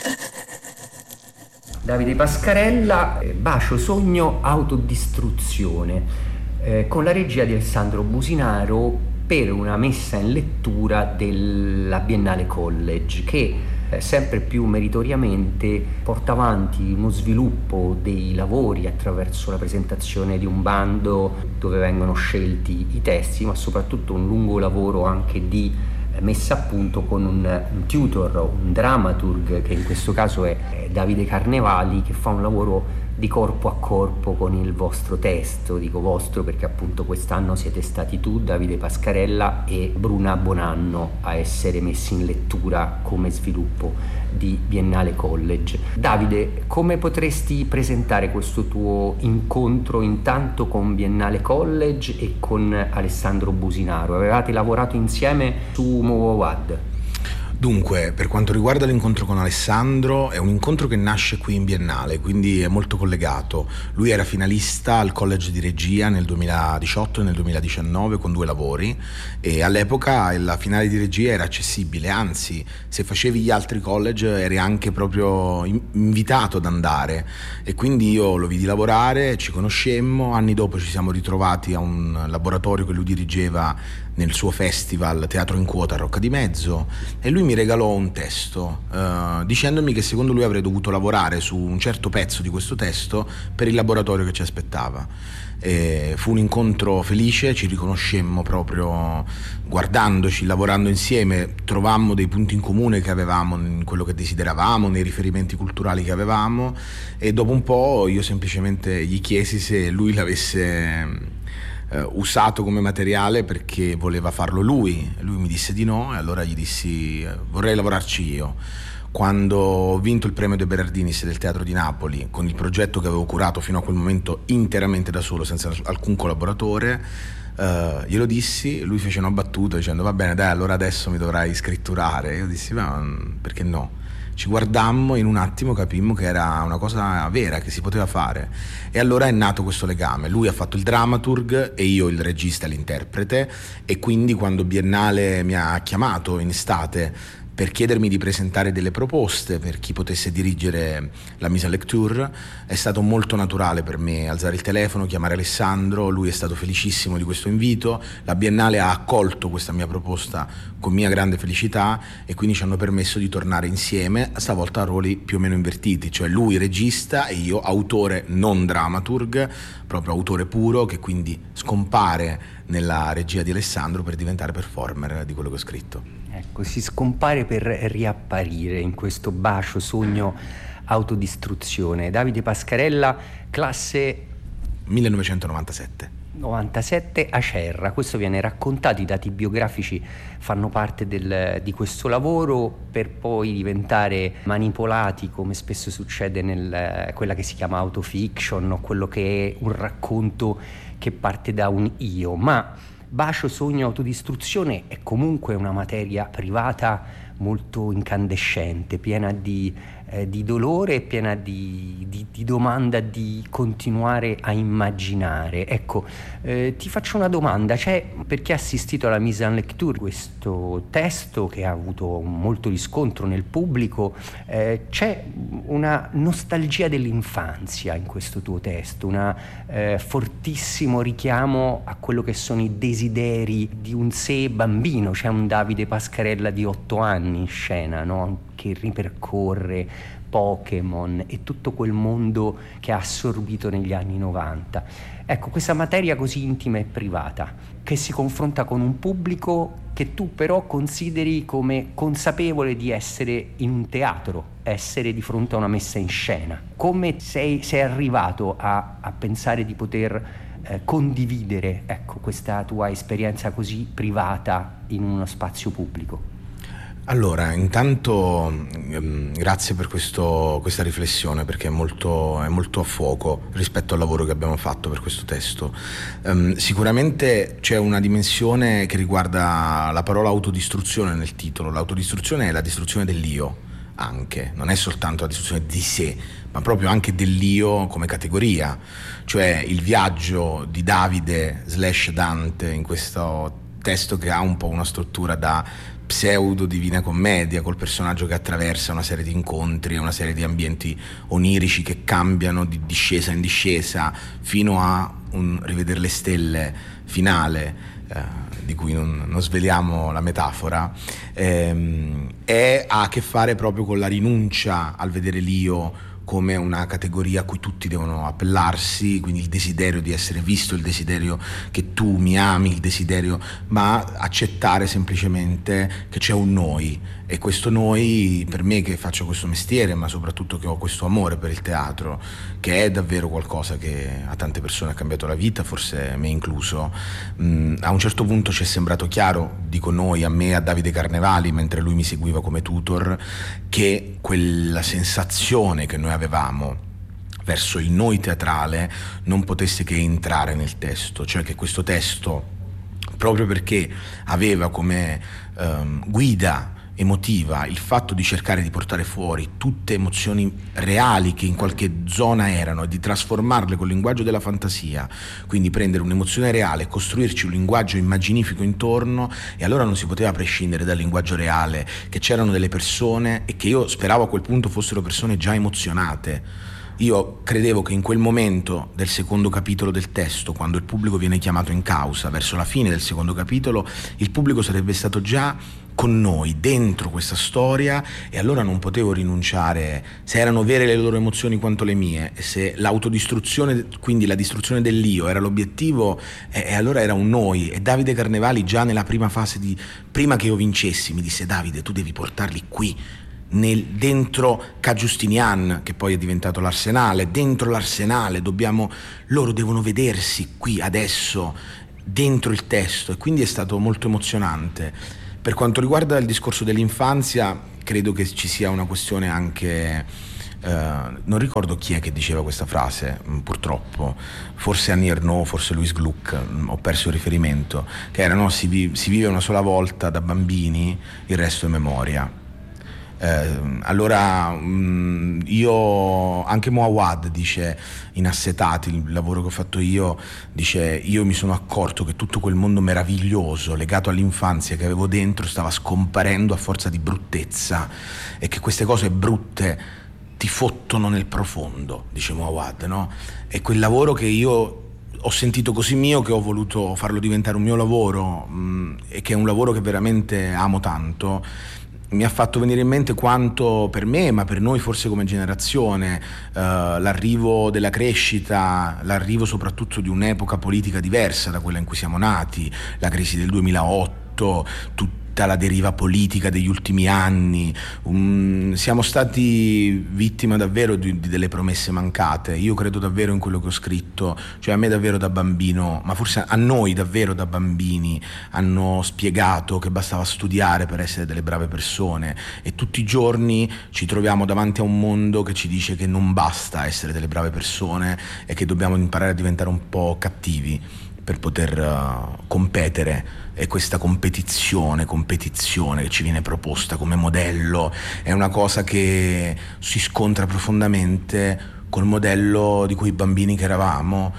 Davide Pascarella, Bacio, sogno, autodistruzione, con la regia di Alessandro Businaro per una messa in lettura della Biennale College, che sempre più meritoriamente porta avanti uno sviluppo dei lavori attraverso la presentazione di un bando dove vengono scelti i testi, ma soprattutto un lungo lavoro anche di messa a punto con un tutor, un dramaturg, che in questo caso è Davide Carnevali, che fa un lavoro di corpo a corpo con il vostro testo. Dico vostro perché appunto quest'anno siete stati tu, Davide Pascarella, e Bruna Bonanno a essere messi in lettura come sviluppo di Biennale College. Davide, come potresti presentare questo tuo incontro intanto con Biennale College e con Alessandro Businaro? Avevate lavorato insieme su Muovawad? Dunque, per quanto riguarda l'incontro con Alessandro, è un incontro che nasce qui in Biennale, quindi è molto collegato. Lui era finalista al College di Regia nel 2018 e nel 2019 con 2 lavori, e all'epoca la finale di regia era accessibile, anzi, se facevi gli altri college eri anche proprio invitato ad andare, e quindi io lo vidi lavorare, ci conoscemmo, anni dopo ci siamo ritrovati a un laboratorio che lui dirigeva nel suo festival Teatro in Quota a Rocca di Mezzo, e lui mi regalò un testo dicendomi che secondo lui avrei dovuto lavorare su un certo pezzo di questo testo per il laboratorio che ci aspettava. Fu un incontro felice, ci riconoscemmo proprio guardandoci, lavorando insieme, trovammo dei punti in comune che avevamo in quello che desideravamo, nei riferimenti culturali che avevamo, e dopo un po' io semplicemente gli chiesi se lui l'avesse usato come materiale perché voleva farlo lui. Lui mi disse di no, e allora gli dissi vorrei lavorarci io. Quando ho vinto il premio De Berardinis del Teatro di Napoli con il progetto che avevo curato fino a quel momento interamente da solo, senza alcun collaboratore, glielo dissi, lui fece una battuta dicendo va bene dai, allora adesso mi dovrai scritturare. Io dissi ma perché no? Ci guardammo, in un attimo capimmo che era una cosa vera, che si poteva fare, e allora è nato questo legame. Lui ha fatto il dramaturg e io il regista e l'interprete, e quindi quando Biennale mi ha chiamato in estate per chiedermi di presentare delle proposte per chi potesse dirigere la mise en lecture, è stato molto naturale per me alzare il telefono, chiamare Alessandro. Lui è stato felicissimo di questo invito, la Biennale ha accolto questa mia proposta con mia grande felicità, e quindi ci hanno permesso di tornare insieme, stavolta a ruoli più o meno invertiti, cioè lui regista e io autore non dramaturg, proprio autore puro, che quindi scompare nella regia di Alessandro per diventare performer di quello che ho scritto. Ecco, si scompare per riapparire in questo bacio, sogno, autodistruzione. Davide Pascarella, classe 1997. 97, Acerra. Questo viene raccontato, i dati biografici fanno parte di questo lavoro, per poi diventare manipolati, come spesso succede nel quella che si chiama autofiction, o quello che è un racconto che parte da un io. Ma bacio, sogno, autodistruzione è comunque una materia privata molto incandescente, piena di dolore e piena di domanda di continuare a immaginare. Ecco, ti faccio una domanda: c'è, per chi ha assistito alla mise en lecture, questo testo che ha avuto molto riscontro nel pubblico, c'è una nostalgia dell'infanzia in questo tuo testo, un fortissimo richiamo a quello che sono i desideri di un sé bambino. C'è un Davide Pascarella di 8 anni in scena, no? Che ripercorre Pokémon e tutto quel mondo che ha assorbito negli anni 90. Ecco, questa materia così intima e privata, che si confronta con un pubblico che tu però consideri come consapevole di essere in un teatro, essere di fronte a una messa in scena. Come sei arrivato a pensare di poter condividere, ecco, questa tua esperienza così privata in uno spazio pubblico? Allora, intanto grazie per questa riflessione, perché è molto a fuoco rispetto al lavoro che abbiamo fatto per questo testo. Sicuramente c'è una dimensione che riguarda la parola autodistruzione nel titolo. L'autodistruzione è la distruzione dell'io, anche, non è soltanto la distruzione di sé, ma proprio anche dell'io come categoria, cioè il viaggio di Davide / Dante in questo testo che ha un po' una struttura da pseudo Divina Commedia, col personaggio che attraversa una serie di incontri e una serie di ambienti onirici che cambiano di discesa in discesa fino a un rivedere le stelle finale, di cui non sveliamo la metafora, ha a che fare proprio con la rinuncia al vedere l'io come una categoria a cui tutti devono appellarsi, quindi il desiderio di essere visto, il desiderio che tu mi ami, il desiderio, ma accettare semplicemente che c'è un noi, e questo noi, per me che faccio questo mestiere, ma soprattutto che ho questo amore per il teatro, che è davvero qualcosa che a tante persone ha cambiato la vita, forse me incluso, a un certo punto ci è sembrato chiaro, dico noi, a me, a Davide Carnevali, mentre lui mi seguiva come tutor, che quella sensazione che noi avevamo verso il noi teatrale non potesse che entrare nel testo, cioè che questo testo, proprio perché aveva come guida emotiva il fatto di cercare di portare fuori tutte emozioni reali che in qualche zona erano e di trasformarle col linguaggio della fantasia, quindi prendere un'emozione reale e costruirci un linguaggio immaginifico intorno, e allora non si poteva prescindere dal linguaggio reale, che c'erano delle persone e che io speravo a quel punto fossero persone già emozionate. Io credevo che in quel momento del secondo capitolo del testo, quando il pubblico viene chiamato in causa, verso la fine del secondo capitolo, il pubblico sarebbe stato già con noi, dentro questa storia, e allora non potevo rinunciare, se erano vere le loro emozioni quanto le mie, e se l'autodistruzione, quindi la distruzione dell'io, era l'obiettivo, e allora era un noi. E Davide Carnevali già nella prima fase, prima che io vincessi, mi disse: Davide, tu devi portarli qui, dentro Ca' Justinian, che poi è diventato l'Arsenale, dentro l'Arsenale loro devono vedersi qui adesso dentro il testo, e quindi è stato molto emozionante. Per quanto riguarda il discorso dell'infanzia, credo che ci sia una questione anche, non ricordo chi è che diceva questa frase, purtroppo, forse Annie Ernaux, forse Louis Gluck, ho perso il riferimento, che era: no, si vive una sola volta da bambini, il resto è memoria. Allora io, anche Moawad dice in Assetati, il lavoro che ho fatto io, dice: io mi sono accorto che tutto quel mondo meraviglioso legato all'infanzia che avevo dentro stava scomparendo a forza di bruttezza, e che queste cose brutte ti fottono nel profondo, dice Moawad, no? E quel lavoro che io ho sentito così mio, che ho voluto farlo diventare un mio lavoro, e che è un lavoro che veramente amo tanto, mi ha fatto venire in mente quanto per me, ma per noi forse come generazione, l'arrivo della crescita, l'arrivo soprattutto di un'epoca politica diversa da quella in cui siamo nati, la crisi del 2008, tutta la deriva politica degli ultimi anni, siamo stati vittima davvero di delle promesse mancate. Io credo davvero in quello che ho scritto, cioè a me davvero da bambino, ma forse a noi davvero da bambini, hanno spiegato che bastava studiare per essere delle brave persone, e tutti i giorni ci troviamo davanti a un mondo che ci dice che non basta essere delle brave persone e che dobbiamo imparare a diventare un po' cattivi per poter competere. E questa competizione che ci viene proposta come modello è una cosa che si scontra profondamente col modello di quei bambini che eravamo,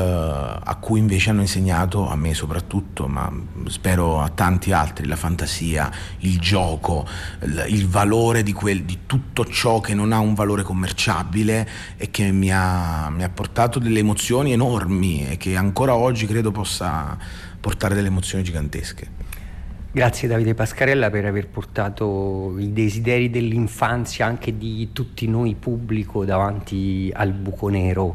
a cui invece hanno insegnato, a me soprattutto, ma spero a tanti altri, la fantasia, il gioco, il valore di tutto ciò che non ha un valore commerciabile, e che mi ha portato delle emozioni enormi, e che ancora oggi credo possa portare delle emozioni gigantesche. Grazie Davide Pascarella per aver portato i desideri dell'infanzia, anche di tutti noi pubblico, davanti al buco nero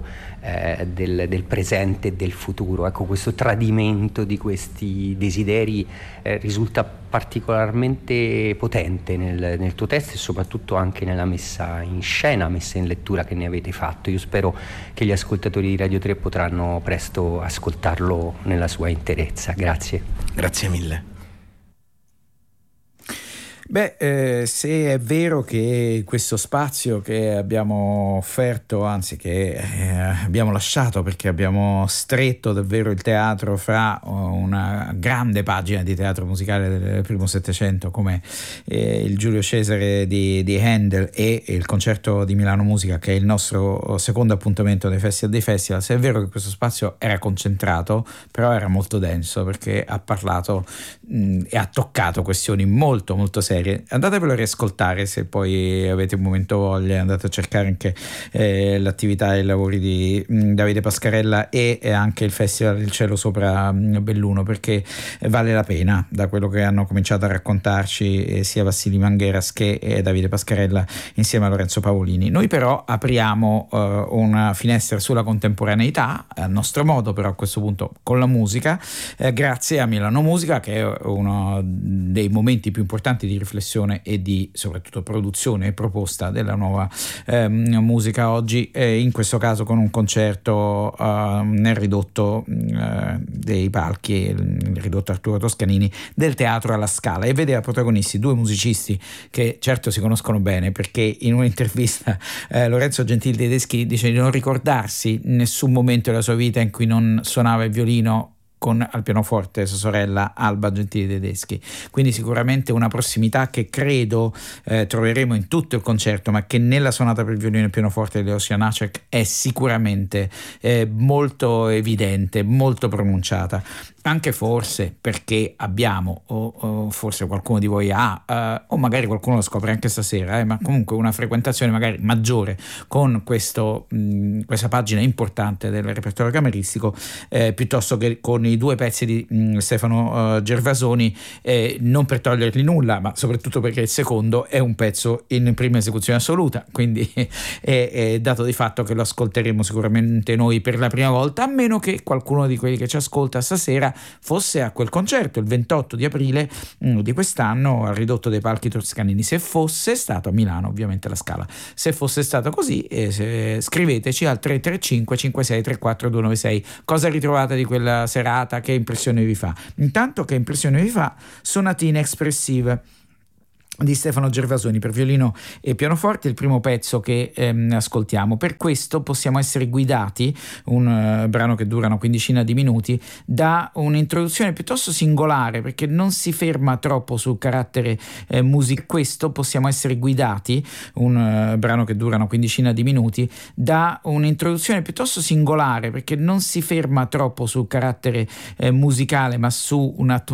del presente e del futuro. Ecco, questo tradimento di questi desideri risulta particolarmente potente nel tuo testo, e soprattutto anche nella messa in scena, messa in lettura che ne avete fatto. Io spero che gli ascoltatori di Radio 3 potranno presto ascoltarlo nella sua interezza. Grazie. Grazie mille. Se è vero che questo spazio che abbiamo offerto, anzi che abbiamo lasciato perché abbiamo stretto davvero il teatro fra una grande pagina di teatro musicale del primo Settecento come il Giulio Cesare di Handel e il concerto di Milano Musica, che è il nostro secondo appuntamento dei festival, se è vero che questo spazio era concentrato, però era molto denso perché ha parlato e ha toccato questioni molto molto serie. Andatevelo a riascoltare se poi avete un momento voglia, andate a cercare anche l'attività e i lavori di Davide Pascarella e anche il festival Il Cielo Sopra Belluno, perché vale la pena, da quello che hanno cominciato a raccontarci sia Vassili Mangheras che Davide Pascarella insieme a Lorenzo Paolini. Noi però apriamo una finestra sulla contemporaneità a nostro modo, però a questo punto con la musica, grazie a Milano Musica, che è uno dei momenti più importanti di riflessione e di soprattutto produzione e proposta della nuova musica oggi, in questo caso con un concerto nel ridotto dei palchi, il ridotto Arturo Toscanini del Teatro alla Scala, e vede a protagonisti due musicisti che certo si conoscono bene, perché in un'intervista Lorenzo Gentili Tedeschi dice di non ricordarsi nessun momento della sua vita in cui non suonava il violino con al pianoforte sua sorella Alba Gentili Tedeschi, quindi sicuramente una prossimità che credo troveremo in tutto il concerto, ma che nella sonata per violino e pianoforte di Leo Janacek è sicuramente molto evidente, molto pronunciata, anche forse perché abbiamo o forse qualcuno di voi ha o magari qualcuno lo scopre anche stasera, ma comunque una frequentazione magari maggiore con questa pagina importante del repertorio cameristico piuttosto che con i due pezzi di Stefano Gervasoni, non per togliergli nulla, ma soprattutto perché il secondo è un pezzo in prima esecuzione assoluta, quindi è dato di fatto che lo ascolteremo sicuramente noi per la prima volta, a meno che qualcuno di quelli che ci ascolta stasera fosse a quel concerto il 28 di aprile di quest'anno al ridotto dei palchi Toscanini. Se fosse stato a Milano, ovviamente alla Scala, se fosse stato così, scriveteci al 335 56 34 296 cosa ritrovate di quella serata, che impressione vi fa. Intanto, che impressione vi fa Sonatine Espressive di Stefano Gervasoni per violino e pianoforte, il primo pezzo che ascoltiamo. Per questo possiamo essere guidati, un brano che dura una quindicina di minuti, da un'introduzione piuttosto singolare, perché non si ferma troppo sul carattere questo possiamo essere guidati, un brano che dura una quindicina di minuti, da un'introduzione piuttosto singolare, perché non si ferma troppo sul carattere musicale, ma su un'atmosfera